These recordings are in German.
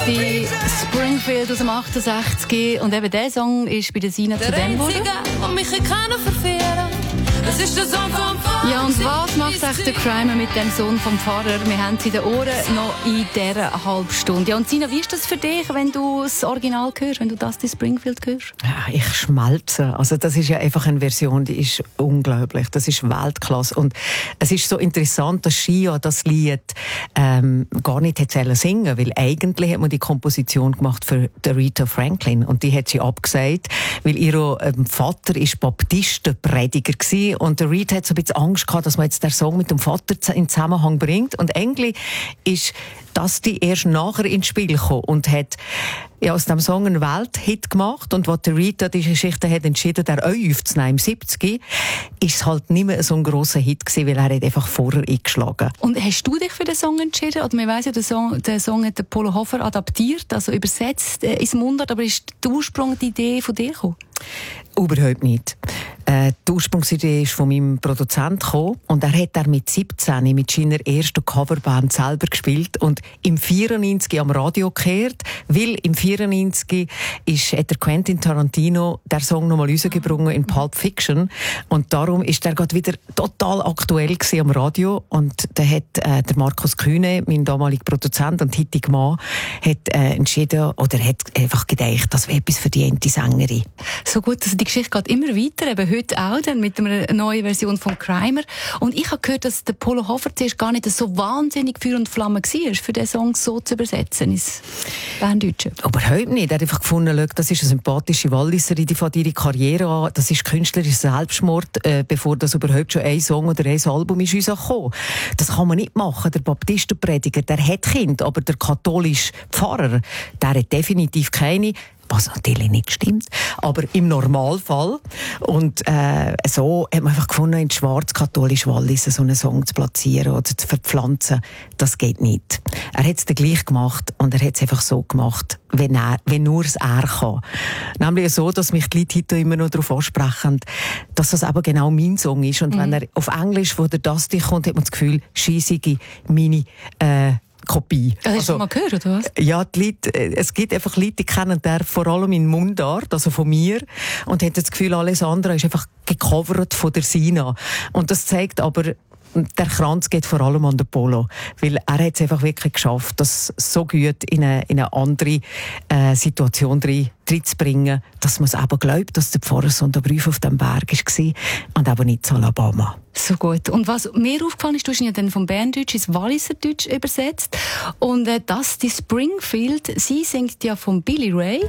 Dusty Springfield aus dem 68. Und eben dieser Song ist bei der Sina zu dem geworden. Das ist der Sohn vom Pfarrer. Ja, und was macht eigentlich der Crimer mit dem Sohn vom Pfarrer? Wir haben es in den Ohren noch in dieser halben Stunde. Ja, und Sina, wie ist das für dich, wenn du das Original hörst, wenn du Dusty Springfield hörst? Ja, ich schmelze. Also das ist ja einfach eine Version, die ist unglaublich. Das ist Weltklasse. Und es ist so interessant, dass Shia das Lied gar nicht hätte singen, weil eigentlich hat man die Komposition gemacht für Aretha Franklin und die hat sie abgesagt, weil ihr Vater ist Baptistenprediger gewesen. Und der Reed hat so ein bisschen Angst gehabt, dass man jetzt den Song mit dem Vater in Zusammenhang bringt. Und eigentlich ist das die erst nachher ins Spiel gekommen und hat aus dem Song einen Welthit gemacht. Und was der Reed die Geschichte hat entschieden, der aufzunehmen im 70, ist es halt nicht mehr so ein grosser Hit gewesen, weil er hat einfach vorher eingeschlagen. Und hast du dich für den Song entschieden? Oder man weiss ja, der Song hat der Polo Hofer adaptiert, also übersetzt ins Mundart, aber ist der Ursprung, die Idee von dir gekommen? Überhaupt nicht. Die Ursprungsidee ist von meinem Produzent gekommen und er hat mit 17 mit seiner ersten Coverband selber gespielt und im 94 am Radio gehört, weil im 94 hat der Quentin Tarantino der Song nochmal rausgebracht in Pulp Fiction und darum ist der gerade wieder total aktuell gewesen am Radio und da hat der Markus Kühne, mein damaliger Produzent und heutiger Mann, hat entschieden oder hat einfach gedacht, das wäre etwas für die ente Sängerin. So gut, also die Geschichte geht immer weiter, eben heute auch dann mit einer neuen Version von Crimer. Und ich habe gehört, dass der Polo Hofer zuerst gar nicht so wahnsinnig Feuer und Flamme war, für den Song so zu übersetzen ins Berndeutsche. Aber heute nicht. Er hat einfach gefunden, das ist eine sympathische Walliserin, die fängt ihre Karriere an. Das ist künstlerischer Selbstmord, bevor das überhaupt schon ein Song oder ein Album ist uns gekommen. Das kann man nicht machen. Der Baptistenprediger, der hat Kind, aber der katholische Pfarrer, der hat definitiv keine. Was natürlich nicht stimmt, aber im Normalfall. Und so hat man einfach gefunden, in schwarz-katholisch Wallis so einen Song zu platzieren oder zu verpflanzen. Das geht nicht. Er hat es dann gleich gemacht und er hat es einfach so gemacht, wenn nur er kann. Nämlich so, dass mich die Leute heute immer noch darauf ansprechen, dass das eben genau mein Song ist. Und wenn er auf Englisch, wo der Dusty kommt, hat man das Gefühl, scheissige meine Kopie. Das hast du mal gehört, oder was? Ja, die Leute, es gibt einfach Leute, die kennen den vor allem in Mundart, also von mir, und haben das Gefühl, alles andere ist einfach gecovert von der Sina. Und das zeigt aber, der Kranz geht vor allem an den Polo, weil er hat es einfach wirklich geschafft, das so gut in eine andere Situation reinzubringen, dass man es eben glaubt, dass der Pfarrersohn der Brief auf dem Berg war und aber nicht in Alabama. So gut. Und was mir aufgefallen ist, du hast ihn ja dann vom Berndeutsch ins Walliserdeutsch übersetzt. Und Dusty Springfield, sie singt ja von Billy Ray.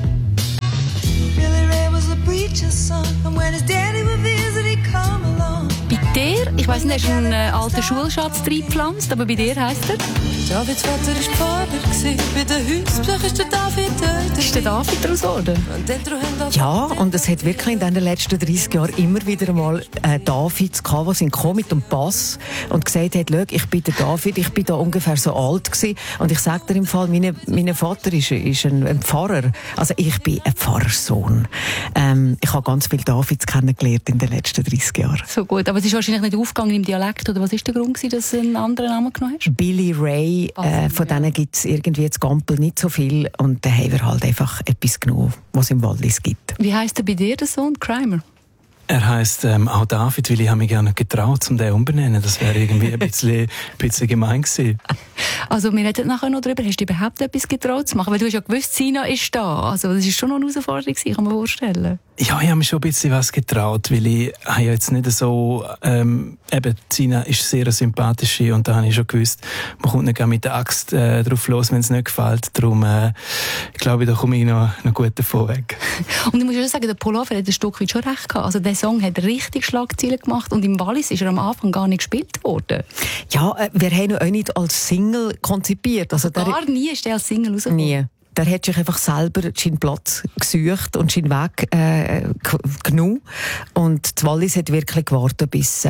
Billy Ray was a preacher's son, and when his daddy would visit, he'd come along. Bei dir, ich weiss nicht, hast du einen alten Schulschatz reingepflanzt, aber bei dir heisst er? Davids Vater war Pfarrer, bei den Hausbesuch ist der David dort. Ist der David daraus geworden? Ja, und es hat wirklich in den letzten 30 Jahren immer wieder mal Davids gehabt, die sind gekommen mit dem Pass und gesagt hat, schau, ich bin der David, ich bin da ungefähr so alt gewesen. Und ich sage dir im Fall, mein Vater ist ein Pfarrer. Also ich bin ein Pfarrersohn. Ich habe ganz viele Davids kennengelernt in den letzten 30 Jahren. So gut, aber es ist wahrscheinlich nicht aufgegangen im Dialekt, oder was ist der Grund gewesen, dass du einen anderen Namen genommen hast? Billy Ray, von denen gibt es irgendwie jetzt Gampel nicht so viel und da haben wir halt einfach etwas genommen, was es im Wallis gibt. Wie heisst er bei dir, der Sohn? Crimer? Er heisst auch David, weil ich habe mich gerne getraut, um den umbenennen. Das wäre irgendwie ein bisschen gemein gewesen. Also wir reden nachher noch darüber, hast du überhaupt etwas getraut zu machen? Weil du hast ja gewusst, Sina ist da. Also das ist schon noch eine Herausforderung, kann man vorstellen. Ja, ich habe mich schon ein bisschen was getraut, weil ich habe ja jetzt nicht so... eben, Sina ist sehr sympathisch und da habe ich schon gewusst, man kommt nicht mit der Axt drauf los, wenn es nicht gefällt. Darum glaube ich, da komme ich noch gut davon weg. Und ich muss schon sagen, der Polo Hofer hat ein Stück weit schon recht gehabt. Also der Song hat richtig Schlagzeilen gemacht und im Wallis ist er am Anfang gar nicht gespielt worden. Ja, wir haben ihn auch nicht als Single konzipiert. Also gar nie ist er als Single rausgekommen? Nie. Der hat sich einfach selber seinen Platz gesucht und seinen Weg genommen. Und die Wallis hat wirklich gewartet, bis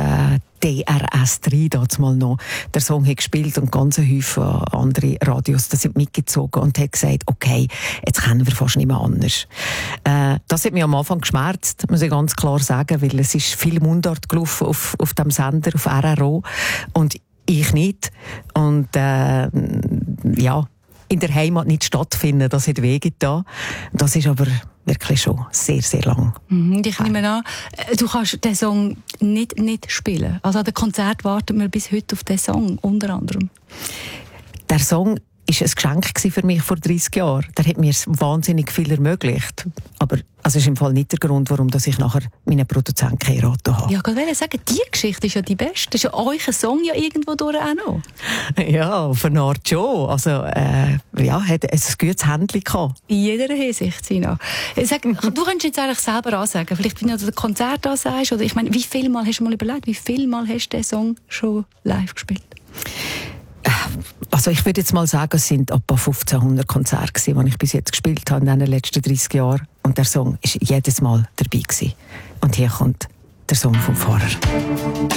DRS3 damals mal noch der Song hat gespielt und ganz Häufig andere Radios das sind mitgezogen und hat gesagt, okay, jetzt können wir fast nicht mehr anders. Das hat mich am Anfang geschmerzt, muss ich ganz klar sagen, weil es ist viel Mundart gelaufen auf dem Sender, auf RRO und ich nicht. Und ja, in der Heimat nicht stattfinden. Das hat wehgetan. Das ist aber wirklich schon sehr, sehr lang. Ich nehme an, du kannst den Song nicht spielen. Also an dem Konzert warten wir bis heute auf den Song, unter anderem. Der Song war ein Geschenk für mich vor 30 Jahren. Der hat mir wahnsinnig viel ermöglicht. Aber also ist im Fall nicht der Grund, warum ich nachher meinen Produzenten geheiratet habe. Ja, ich wollte sagen, die Geschichte ist ja die beste. Das ist ja euer Song ja irgendwo durch auch noch. Ja, auf eine Art schon. Also, hat ein gutes Händchen gehabt. In jeder Hinsicht, Sina. Sag, du könntest jetzt eigentlich selber ansagen, vielleicht wenn du das Konzert ansagst, oder ich meine, wie viel Mal hast du mal überlegt, wie viel Mal hast du den Song schon live gespielt? Also ich würde jetzt mal sagen, es sind etwa 1500 Konzerte, die ich bis jetzt gespielt habe in den letzten 30 Jahren. Und der Song war jedes Mal dabei gewesen. Und hier kommt der Song vom Pfarrer.